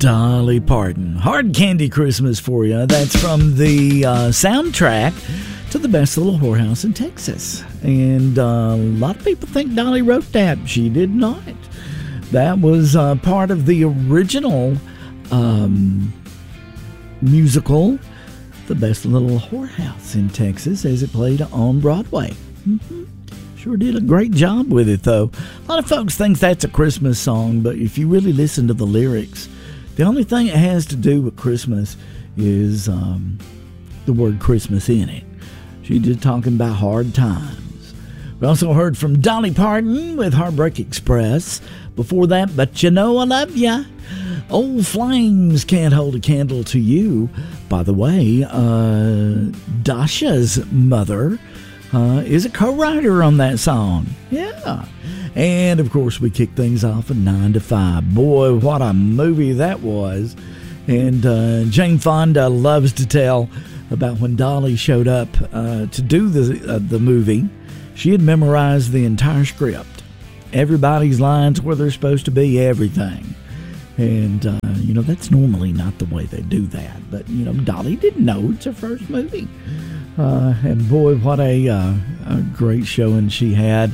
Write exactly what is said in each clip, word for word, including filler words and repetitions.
Dolly Parton. Hard Candy Christmas for you. That's from the uh, soundtrack to The Best Little Whorehouse in Texas. And uh, a lot of people think Dolly wrote that. She did not. That was uh, part of the original um, musical, The Best Little Whorehouse in Texas, as it played on Broadway. Mm-hmm. Sure did a great job with it, though. A lot of folks think that's a Christmas song, but if you really listen to the lyrics, the only thing it has to do with Christmas is um, the word Christmas in it. She's just talking about hard times. We also heard from Dolly Parton with Heartbreak Express. Before that, But You Know I Love Ya. Old Flames, Can't Hold a Candle to You. By the way, uh, Dasha's mother uh, is a co-writer on that song. Yeah. And, of course, we kick things off at nine to five. Boy, what a movie that was. And uh, Jane Fonda loves to tell about when Dolly showed up uh, to do the, uh, the movie. She had memorized the entire script. Everybody's lines where they're supposed to be, everything. And, uh, you know, that's normally not the way they do that. But, you know, Dolly didn't know it's her first movie. Uh, and, boy, what a, uh, a great showing she had.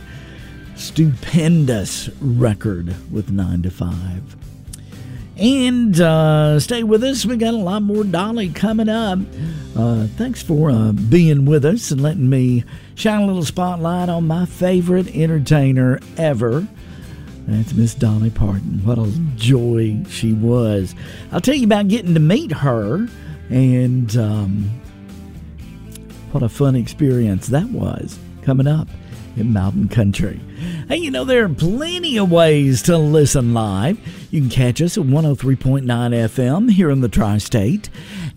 Stupendous record with nine to five. And uh, stay with us. We got a lot more Dolly coming up. Uh, thanks for uh, being with us and letting me shine a little spotlight on my favorite entertainer ever. That's Miss Dolly Parton. What a joy she was. I'll tell you about getting to meet her and um, what a fun experience that was coming up in Mountain Country. Hey, you know, there are plenty of ways to listen live. You can catch us at one oh three point nine F M here in the Tri-State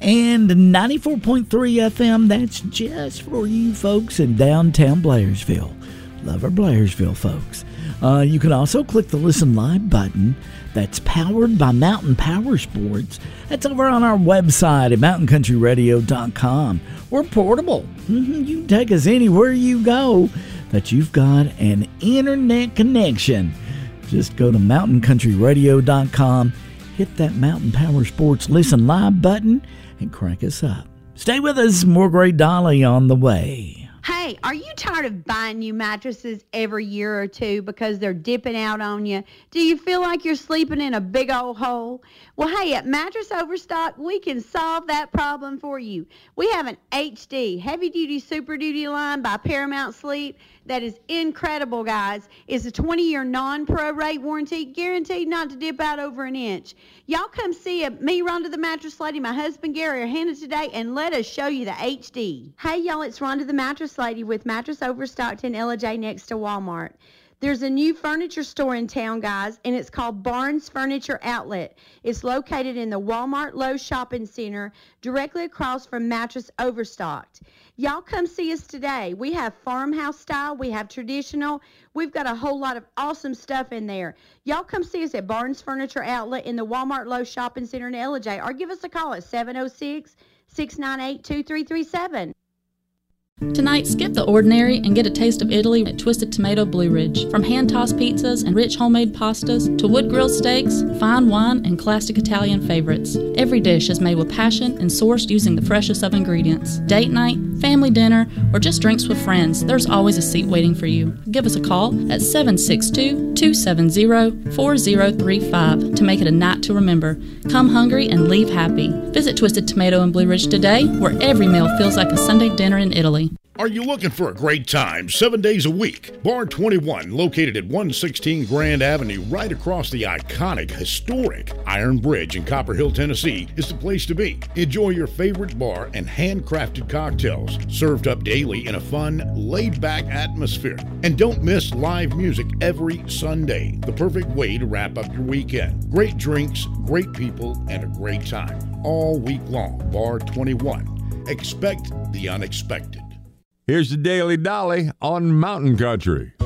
and ninety-four point three F M. That's just for you folks in downtown Blairsville. Love our Blairsville folks. Uh, you can also click the Listen Live button. That's powered by Mountain Power Sports. That's over on our website at mountain country radio dot com. We're portable. Mm-hmm. You can take us anywhere you go that you've got an internet connection. Just go to mountain country radio dot com, hit that Mountain Power Sports Listen Live button, and crank us up. Stay with us. More great Dolly on the way. Hey, are you tired of buying new mattresses every year or two because they're dipping out on you? Do you feel like you're sleeping in a big old hole? Well, hey, at Mattress Overstock, we can solve that problem for you. We have an H D, Heavy Duty Super Duty line by Paramount Sleep that is incredible, guys. It's a twenty-year non-prorate warranty, guaranteed not to dip out over an inch. Y'all come see a, me, Rhonda the Mattress Lady, my husband Gary, or Hannah today, and let us show you the H D. Hey, y'all, it's Rhonda the Mattress Lady with Mattress Overstock in L J next to Walmart. There's a new furniture store in town, guys, and it's called Barnes Furniture Outlet. It's located in the Walmart Lowe's Shopping Center, directly across from Mattress Overstocked. Y'all come see us today. We have farmhouse style. We have traditional. We've got a whole lot of awesome stuff in there. Y'all come see us at Barnes Furniture Outlet in the Walmart Lowe's Shopping Center in L J, or give us a call at seven oh six, six nine eight, two three three seven. Tonight, skip the ordinary and get a taste of Italy at Twisted Tomato Blue Ridge. From hand-tossed pizzas and rich homemade pastas to wood-grilled steaks, fine wine, and classic Italian favorites, every dish is made with passion and sourced using the freshest of ingredients. Date night, family dinner, or just drinks with friends, there's always a seat waiting for you. Give us a call at seven six two, two seven zero, four zero three five to make it a night to remember. Come hungry and leave happy. Visit Twisted Tomato in Blue Ridge today, where every meal feels like a Sunday dinner in Italy. Are you looking for a great time seven days a week? Bar twenty-one, located at one sixteen Grand Avenue, right across the iconic, historic Iron Bridge in Copper Hill, Tennessee, is the place to be. Enjoy your favorite bar and handcrafted cocktails, served up daily in a fun, laid-back atmosphere. And don't miss live music every Sunday, the perfect way to wrap up your weekend. Great drinks, great people, and a great time. All week long, Bar twenty-one. Expect the unexpected. Here's the Daily Dolly on Mountain Country.